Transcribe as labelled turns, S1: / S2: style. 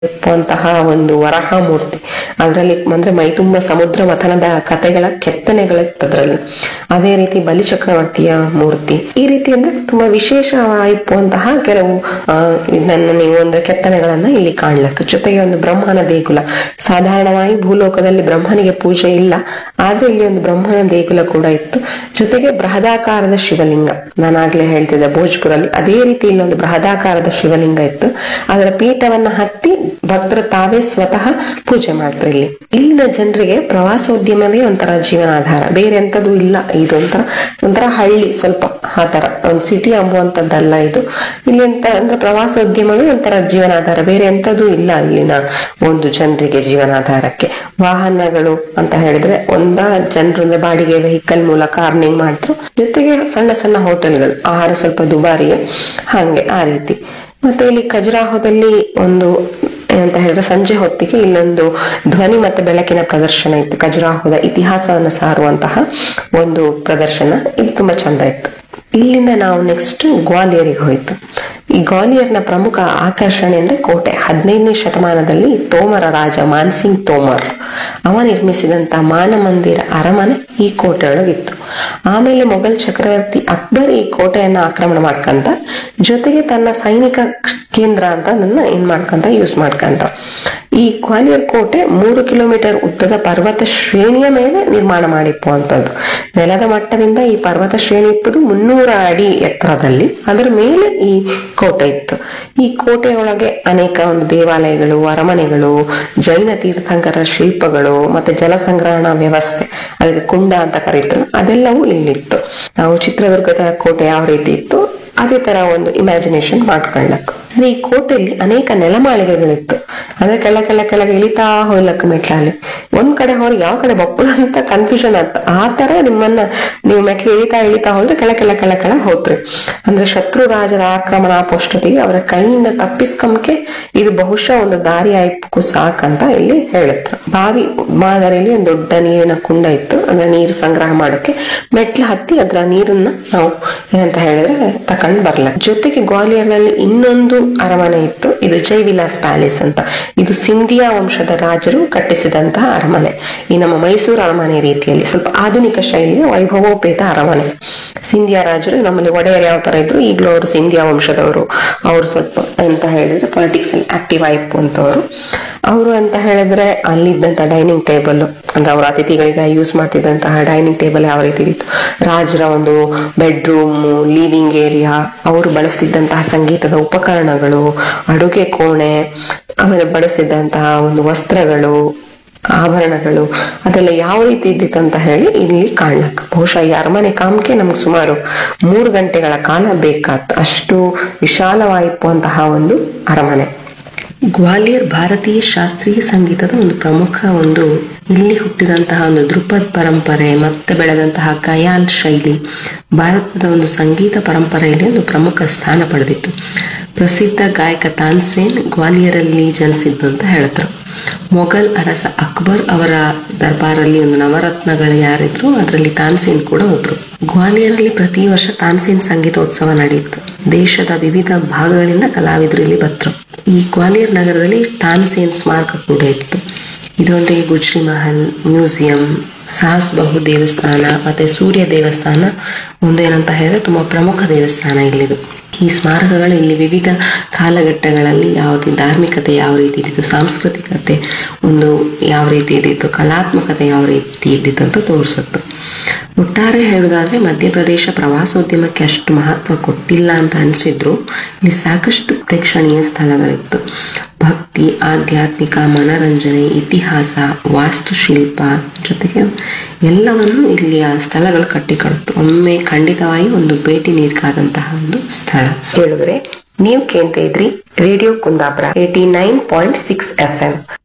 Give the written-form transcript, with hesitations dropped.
S1: ಇಪ್ಪುವಂತಹ ಒಂದು ವರಹ ಮೂರ್ತಿ. ಅದರಲ್ಲಿ ಅಂದ್ರೆ ಮೈ ತುಂಬ ಸಮುದ್ರ ಮಥನದ ಕಥೆಗಳ ಕೆತ್ತನೆಗಳಿತ್ತು ಅದರಲ್ಲಿ. ಅದೇ ರೀತಿ ಬಲಿಚಕ್ರವರ್ತಿಯ ಮೂರ್ತಿ. ಈ ರೀತಿ ಅಂದ್ರೆ ತುಂಬಾ ವಿಶೇಷವಾಗಿಪ್ಪುವಂತಹ ಕೆಲವು ಇದನ್ನ ನೀವು ಒಂದು ಕೆತ್ತನೆಗಳನ್ನ ಇಲ್ಲಿ ಕಾಣ್ಲಕ್ಕ. ಜೊತೆಗೆ ಒಂದು ಬ್ರಹ್ಮನ ದೇಗುಲ. ಸಾಧಾರಣವಾಗಿ ಭೂಲೋಕದಲ್ಲಿ ಬ್ರಹ್ಮನಿಗೆ ಪೂಜೆ ಇಲ್ಲ, ಆದ್ರೆ ಇಲ್ಲಿ ಒಂದು ಬ್ರಹ್ಮನ ದೇಗುಲ ಕೂಡ ಇತ್ತು. ಜೊತೆಗೆ ಬೃಹದಾಕಾರದ ಶಿವಲಿಂಗ, ನಾನಾಗ್ಲೇ ಹೇಳ್ತಿದ್ದೆ ಭೋಜ್ಪುರಲ್ಲಿ ಅದೇ ರೀತಿ ಇಲ್ಲೊಂದು ಬೃಹದಾಕಾರದ ಶಿವಲಿಂಗ ಇತ್ತು. ಅದರ ಪೀಠವನ್ನ ಹತ್ತಿ ಭಕ್ತರು ತಾವೇ ಸ್ವತಃ ಪೂಜೆ ಮಾಡ್ತಾರೆ. ಇಲ್ಲಿನ ಜನರಿಗೆ ಪ್ರವಾಸೋದ್ಯಮವೇ ಒಂಥರ ಜೀವನಾಧಾರ, ಬೇರೆ ಎಂತದೂ ಇಲ್ಲ. ಇದು ಒಂಥರ ಹಳ್ಳಿ, ಸ್ವಲ್ಪ ಆ ತರ ಒಂದು ಸಿಟಿ ಅಂಬುವಂತದ್ದಲ್ಲ ಇದು. ಇಲ್ಲಿ ಎಂತ ಅಂದ್ರೆ ಪ್ರವಾಸೋದ್ಯಮವೇ ಒಂಥರ ಜೀವನಾಧಾರ, ಬೇರೆ ಎಂತದೂ ಇಲ್ಲ ಅಲ್ಲಿನ ಒಂದು ಜನರಿಗೆ ಜೀವನಾಧಾರಕ್ಕೆ. ವಾಹನಗಳು ಅಂತ ಹೇಳಿದ್ರೆ ಜನರು ಅಂದ್ರೆ ಬಾಡಿಗೆ ವೆಹಿಕಲ್ ಮೂಲಕ ಅರ್ನಿಂಗ್ ಮಾಡ್ತಾರೆ. ಜೊತೆಗೆ ಸಣ್ಣ ಸಣ್ಣ ಹೋಟೆಲ್ಗಳು, ಆಹಾರ ಸ್ವಲ್ಪ ದುಬಾರಿಯೇ, ಹಾಗೆ ಆ ರೀತಿ. ಮತ್ತೆ ಇಲ್ಲಿ ಖಜುರಾಹೋದಲ್ಲಿ ಒಂದು ಏನಂತ ಹೇಳಿದ್ರೆ ಸಂಜೆ ಹೊತ್ತಿಗೆ ಇಲ್ಲೊಂದು ಧ್ವನಿ ಮತ್ತೆ ಬೆಳಕಿನ ಪ್ರದರ್ಶನ ಇತ್ತು. ಖಜುರಾಹೋದ ಇತಿಹಾಸವನ್ನು ಸಾರುವಂತಹ ಒಂದು ಪ್ರದರ್ಶನ, ಇದು ತುಂಬಾ ಚಂದ ಇತ್ತು. ಇಲ್ಲಿಂದ ನಾವು ನೆಕ್ಸ್ಟ್ ಗ್ವಾಲಿಯರಿಗೆ ಹೋಯ್ತು. ಈ ಗ್ವಾಲಿಯರ್ನ ಪ್ರಮುಖ ಆಕರ್ಷಣೆ ಅಂದ್ರೆ ಕೋಟೆ. 15ನೇ ಶತಮಾನದಲ್ಲಿ ತೋಮರ ರಾಜ ಮಾನ್ಸಿಂಗ್ ತೋಮರ್ ಅವ ನಿರ್ಮಿಸಿದಂತ ಮಾನಮಂದಿರ ಅರಮನೆ ಈ ಕೋಟೆ ಒಳಗಿತ್ತು. ಆಮೇಲೆ ಮೊಘಲ್ ಚಕ್ರವರ್ತಿ ಅಕ್ಬರ್ ಈ ಕೋಟೆಯನ್ನ ಆಕ್ರಮಣ ಮಾಡ್ಕಂತ, ಜೊತೆಗೆ ತನ್ನ ಸೈನಿಕ ಕೇಂದ್ರ ಅಂತ ಅದನ್ನ ಯೂಸ್ ಮಾಡ್ಕಂತ. ಈ ಗ್ವಾಲಿಯರ್ ಕೋಟೆ 3 ಕಿಲೋಮೀಟರ್ ಉದ್ದದ ಪರ್ವತ ಶ್ರೇಣಿಯ ಮೇಲೆ ನಿರ್ಮಾಣ ಮಾಡಿಪ್ಪುವಂತದ್ದು. ನೆಲದ ಮಟ್ಟದಿಂದ ಈ ಪರ್ವತ ಶ್ರೇಣಿ ಇಪ್ಪದು 300 ಅಡಿ ಎತ್ತರದಲ್ಲಿ, ಅದರ ಮೇಲೆ ಈ ಕೋಟೆ ಇತ್ತು. ಈ ಕೋಟೆಯೊಳಗೆ ಅನೇಕ ಒಂದು ದೇವಾಲಯಗಳು, ಅರಮನೆಗಳು, ಜೈನ ತೀರ್ಥಂಕರ ಶಿಲ್ಪಗಳು, ಮತ್ತೆ ಜಲ ಸಂಗ್ರಹಣಾ ವ್ಯವಸ್ಥೆ, ಅದಕ್ಕೆ ಕುಂಡ ಅಂತ ಕರೀತಾರೆ, ಅದೆಲ್ಲವೂ ಇಲ್ಲಿತ್ತು. ನಾವು ಚಿತ್ರದುರ್ಗದ ಕೋಟೆ ಯಾವ ರೀತಿ ಇತ್ತು ಅದೇ ತರ ಒಂದು ಇಮ್ಯಾಜಿನೇಷನ್ ಮಾಡ್ಕೊಳ್ಳಕ್. ಈ ಕೋಟೆಯಲ್ಲಿ ಅನೇಕ ನೆಲಮಾಳಿಗೆಗಳಿತ್ತು. ಅಂದ್ರೆ ಕೆಳಗೆ ಇಳಿತಾ ಹೋಗ್ಲಕ್ಕ ಮೆಟ್ಲಲ್ಲಿ ಒಂದ್ ಕಡೆ ಹೋದ್ರೆ ಯಾವ ಕಡೆ ಬಪ್ಪದಂತ ಕನ್ಫ್ಯೂಷನ್ ಆತ. ಆ ತರ ನೀವು ಮೆಟ್ಲು ಇಳಿತಾ ಹೋದ್ರೆ ಕೆಳ ಹೋತ್ರಿ. ಅಂದ್ರೆ ಶತ್ರು ರಾಜರ ಆಕ್ರಮಣ ಪೋಷ್ಟತಿಗೆ ಅವರ ಕೈಯಿಂದ ತಪ್ಪಿಸ್ಕಂಕೆ ಇದು ಬಹುಶಃ ಒಂದು ದಾರಿ ಆಯ್ಪಕ್ಕೂ ಸಾಕಂತ ಇಲ್ಲಿ ಹೇಳುತ್ತೆ. ಬಾವಿ ಮಾದರಿಯಲ್ಲಿ ಒಂದು ದೊಡ್ಡ ನೀರಿನ ಕುಂಡ ಇತ್ತು, ಅಂದ್ರೆ ನೀರು ಸಂಗ್ರಹ ಮಾಡೋಕೆ. ಮೆಟ್ಲು ಹತ್ತಿ ಅದ್ರ ನೀರನ್ನ ನಾವು ಏನಂತ ಹೇಳಿದ್ರೆ ತಕೊಂಡ್ ಬರ್ಲ. ಜೊತೆಗೆ ಗ್ವಾಲಿಯರ್ನಲ್ಲಿ ಇನ್ನೊಂದು ಅರಮನೆ ಇತ್ತು, ಇದು ಜೈವಿಲಾಸ್ ಪ್ಯಾಲೇಸ್ ಅಂತ. ಇದು ಸಿಂಧಿಯಾ ವಂಶದ ರಾಜರು ಕಟ್ಟಿಸಿದಂತಹ ಅರಮನೆ. ಈ ನಮ್ಮ ಮೈಸೂರು ಅರಮನೆ ರೀತಿಯಲ್ಲಿ ಸ್ವಲ್ಪ ಆಧುನಿಕ ಶೈಲಿಯ ವೈಭವೋಪೇತ ಅರಮನೆ. ಸಿಂಧಿಯಾ ರಾಜರು ನಮ್ಮಲ್ಲಿ ಒಡೆಯರ್ ಯಾವ ತರ ಇದ್ರು, ಈಗಲೂ ಅವರು ಸಿಂಧಿಯಾ ವಂಶದವರು. ಅವರು ಸ್ವಲ್ಪ ಅಂತ ಹೇಳಿದ್ರೆ ಪಾಲಿಟಿಕ್ಸ್ ಅಲ್ಲಿ ಆಕ್ಟಿವ್ ಆಯ್ಪುವಂತವ್ರು. ಅವರು ಅಂತ ಹೇಳಿದ್ರೆ ಅಲ್ಲಿದ್ದಂತ ಡೈನಿಂಗ್ ಟೇಬಲ್, ಅಂದ್ರೆ ಅವರ ಅತಿಥಿಗಳಿಗೆ ಯೂಸ್ ಮಾಡ್ತಿದ್ದಂತಹ ಡೈನಿಂಗ್ ಟೇಬಲ್ ಯಾವ ರೀತಿ ಇತ್ತು, ರಾಜರ ಒಂದು ಬೆಡ್ರೂಮ್, ಲಿವಿಂಗ್ ಏರಿಯಾ, ಅವರು ಬಳಸ್ತಿದ್ದಂತಹ ಸಂಗೀತದ ಉಪಕರಣಗಳು, ಅಡುಗೆ ಕೋಣೆ, ಆಮೇಲೆ ಬಳಸ್ತಿದ್ದಂತಹ ಒಂದು ವಸ್ತ್ರಗಳು, ಆಭರಣಗಳು, ಅದೆಲ್ಲ ಯಾವ ರೀತಿ ಇದ್ದಿತ್ತು ಅಂತ ಹೇಳಿ ಇಲ್ಲಿ ಕಾಣ್ಲಕ್ಕ. ಬಹುಶಃ ಈ ಅರಮನೆ ಕಾಮಕ್ಕೆ ನಮ್ಗೆ ಸುಮಾರು 3 ಗಂಟೆಗಳ ಕಾಲ ಬೇಕಾತ್, ಅಷ್ಟು ವಿಶಾಲವಾಯಿಪ್ಪುವಂತಹ ಒಂದು ಅರಮನೆ. ಗ್ವಾಲಿಯರ್ ಭಾರತೀಯ ಶಾಸ್ತ್ರೀಯ ಸಂಗೀತದ ಒಂದು ಪ್ರಮುಖ ಒಂದು ಇಲ್ಲಿ ಹುಟ್ಟಿದಂತಹ ಒಂದು ಧ್ರುಪದ್ ಪರಂಪರೆ ಮತ್ತೆ ಬೆಳೆದಂತಹ ಖಯಾಲ್ ಶೈಲಿ ಭಾರತದ ಒಂದು ಸಂಗೀತ ಪರಂಪರೆಯಲ್ಲಿ ಒಂದು ಪ್ರಮುಖ ಸ್ಥಾನ ಪಡೆದಿತ್ತು. ಪ್ರಸಿದ್ಧ ಗಾಯಕ ತಾನ್ಸೇನ್ ಗ್ವಾಲಿಯರಲ್ಲಿ ಜನಿಸಿದ್ದು ಅಂತ ಹೇಳ್ತಾರೆ. ಮೊಘಲ್ ಅರಸ ಅಕ್ಬರ್ ಅವರ ದರ್ಬಾರಲ್ಲಿ ಒಂದು ನವರತ್ನಗಳು ಯಾರಿದ್ರು ಅದರಲ್ಲಿ ತಾನ್ಸೇನ್ ಕೂಡ ಒಬ್ರು. ಗ್ವಾಲಿಯರಲ್ಲಿ ಪ್ರತಿ ವರ್ಷ ತಾನ್ಸೇನ್ ಸಂಗೀತೋತ್ಸವ ನಡೆಯಿತು. ದೇಶದ ವಿವಿಧ ಭಾಗಗಳಿಂದ ಕಲಾವಿದರು ಇಲ್ಲಿ ಬಂದ್ರು. ಈ ಗ್ವಾಲಿಯರ್ ನಗರದಲ್ಲಿ ತಾನ್ಸೇನ್ ಸ್ಮಾರಕ ಕೂಡ ಇತ್ತು. ಇದರೊಂದಿಗೆ ಗುಜ್ರಿ ಮಹಲ್, ಮ್ಯೂಸಿಯಂ, ಸಾಸ್ ಬಹು ದೇವಸ್ಥಾನ ಮತ್ತೆ ಸೂರ್ಯ ದೇವಸ್ಥಾನ ಒಂದು ಏನಂತ ಹೇಳಿದ್ರೆ ತುಂಬಾ ಪ್ರಮುಖ ದೇವಸ್ಥಾನ ಇಲ್ಲಿದು. ಈ ಸ್ಮಾರಕಗಳು ಇಲ್ಲಿ ವಿವಿಧ ಕಾಲಘಟ್ಟಗಳಲ್ಲಿ ಯಾವ ರೀತಿ ಧಾರ್ಮಿಕತೆ ಯಾವ ರೀತಿ ಇದ್ದಿತ್ತು, ಸಾಂಸ್ಕೃತಿಕತೆ ಒಂದು ಯಾವ ರೀತಿ ಇದ್ದಿತ್ತು, ಕಲಾತ್ಮಕತೆ ಯಾವ ರೀತಿ ಇದ್ದಿತ್ತು ಅಂತ ತೋರಿಸುತ್ತೆ. ಒಟ್ಟಾರೆ ಹೇಳುವುದಾದ್ರೆ ಮಧ್ಯಪ್ರದೇಶ ಪ್ರವಾಸೋದ್ಯಮಕ್ಕೆ ಅಷ್ಟು ಮಹತ್ವ ಕೊಟ್ಟಿಲ್ಲ ಅಂತ ಅನ್ಸಿದ್ರು ಇಲ್ಲಿ ಸಾಕಷ್ಟು ಪ್ರೇಕ್ಷಣೀಯ ಸ್ಥಳಗಳಿತ್ತು. ಭಕ್ತಿ, ಆಧ್ಯಾತ್ಮಿಕ, ಮನರಂಜನೆ, ಇತಿಹಾಸ, ವಾಸ್ತುಶಿಲ್ಪ ಜೊತೆಗೆ ಎಲ್ಲವನ್ನು ಇಲ್ಲಿಯ ಸ್ಥಳಗಳು ಕಟ್ಟಿಕೊಡುತ್ತೆ. ಒಮ್ಮೆ ಖಂಡಿತವಾಗಿ ಒಂದು ಭೇಟಿ ನೀಡಬೇಕಾದಂತಹ ಒಂದು ಸ್ಥಳ. ಹೇಳಿದ್ರೆ ನೀವು ಕೇಳ್ತಾ ಇದ್ರಿ ರೇಡಿಯೋ ಕುಂದಾಪುರ 89.6 FM.